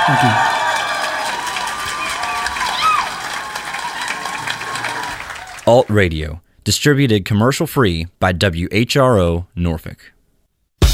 Thank you. Alt Radio, distributed commercial-free by WHRO Norfolk.